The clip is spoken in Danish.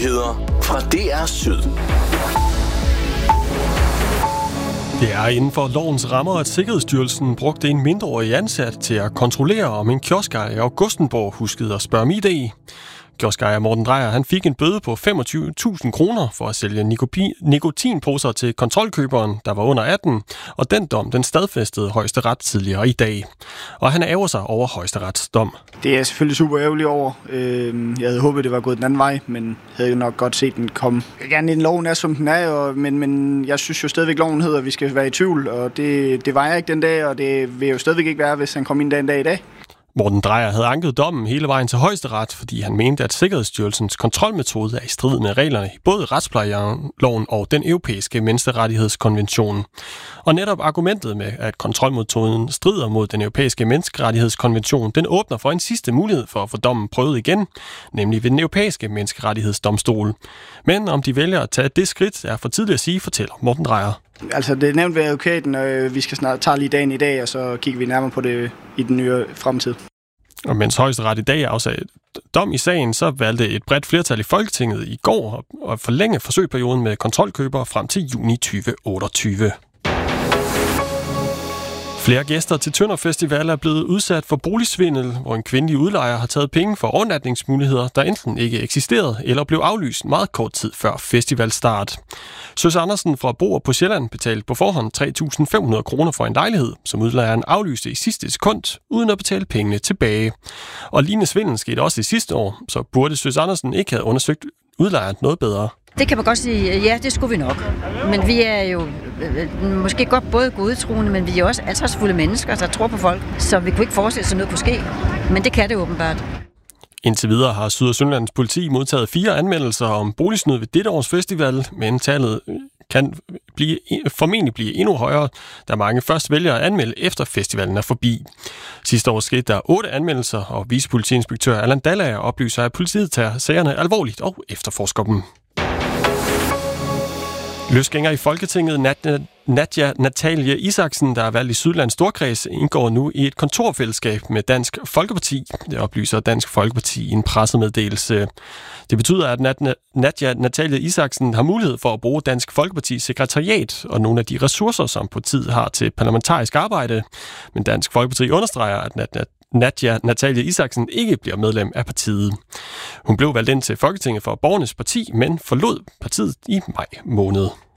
Nyheder fra DR Syd. Det er inden for lovens rammer, at Sikkerhedsstyrelsen brugte en mindreårig ansat til at kontrollere, om en kioskejer i Augustenborg huskede at spørge om ID. Kioskejer Morten Dreyer, han fik en bøde på 25.000 kroner for at sælge nikotinposer til kontrolkøberen, der var under 18, og den dom, den stadfæstede Højesteret tidligere i dag. Og han ærger sig over Højesterets dom. Det er jeg selvfølgelig super ærgerlig over. Jeg havde håbet, det var gået den anden vej, men havde jo nok godt set den komme. Gerne en loven er, som den er, men jeg synes jo stadigvæk, loven hedder, at vi skal være i tvivl, og det var jeg ikke den dag, og det vil jo stadigvæk ikke være, hvis han kom ind den dag i dag. Morten Dreyer havde anket dommen hele vejen til Højesteret, fordi han mente, at Sikkerhedsstyrelsens kontrolmetode er i strid med reglerne i både retsplejeloven og den europæiske menneskerettighedskonvention. Og netop argumentet med, at kontrolmetoden strider mod den europæiske menneskerettighedskonvention, den åbner for en sidste mulighed for at få dommen prøvet igen, nemlig ved den europæiske menneskerettighedsdomstol. Men om de vælger at tage det skridt, er for tidligt at sige, fortæller Morten Dreyer. Altså, det er nævnt ved advokaten, og vi skal snart tage lige dagen i dag, og så kigger vi nærmere på det i den nye fremtid. Og mens Højesteret i dag afsagde dom i sagen, så valgte et bredt flertal i Folketinget i går at forlænge forsøgsperioden med kontrolkøbere frem til juni 2028. Flere gæster til Tønder Festival er blevet udsat for boligsvindel, hvor en kvindelig udlejer har taget penge for overnatningsmuligheder, der enten ikke eksisterede eller blev aflyst meget kort tid før festivalstart. Søs Andersen fra Boer på Sjælland betalte på forhånd 3.500 kroner for en lejlighed, som udlejeren aflyste i sidste sekund, uden at betale pengene tilbage. Og lignende svindel skete også i sidste år, så burde Søs Andersen ikke have undersøgt udlejeren noget bedre. Det kan man godt sige, ja, det skulle vi nok. Men vi er jo måske godt både godtroende, men vi er også ansvarsfulde mennesker, der tror på folk. Så vi kunne ikke forestille sig, at noget kunne ske. Men det kan det åbenbart. Indtil videre har Syd- og Sønderlands politi modtaget 4 anmeldelser om boligsnyd ved dette års festival, men tallet kan formentlig blive endnu højere, da mange først vælger at anmelde efter festivalen er forbi. Sidste år skete der 8 anmeldelser, og vicepolitiinspektør Allan Dallager oplyser, at politiet tager sagerne alvorligt og efterforsker dem. Løsgænger i Folketinget, Nadja Natalie Isaksen, der er valgt i Sydlands Storkreds, indgår nu i et kontorfællesskab med Dansk Folkeparti. Det oplyser Dansk Folkeparti i en pressemeddelelse. Det betyder, at Nadja Natalie Isaksen har mulighed for at bruge Dansk Folkepartis sekretariat og nogle af de ressourcer, som partiet har til parlamentarisk arbejde. Men Dansk Folkeparti understreger, at Nadja Natalie Isaksen ikke bliver medlem af partiet. Hun blev valgt ind til Folketinget for Borgernes Parti, men forlod partiet i maj måned.